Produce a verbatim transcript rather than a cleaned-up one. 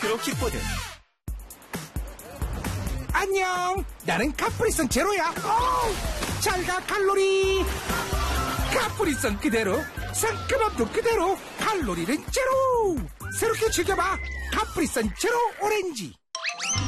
제로 킥보드. 안녕, 나는 카프리선 제로야. 잘가 칼로리. 카프리선 그대로, 상큼함도 그대로, 칼로리는 제로. 새롭게 즐겨봐, 카프리선 제로 오렌지.